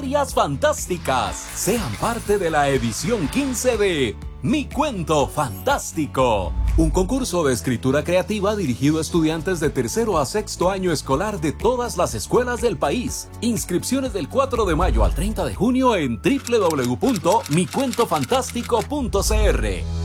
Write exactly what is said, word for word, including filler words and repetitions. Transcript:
historias fantásticas. Sean parte de la edición quince de Mi Cuento Fantástico, un concurso de escritura creativa dirigido a estudiantes de tercero a sexto año escolar de todas las escuelas del país. Inscripciones del cuatro de mayo al treinta de junio en doble u doble u doble u punto mi cuento fantástico punto c r.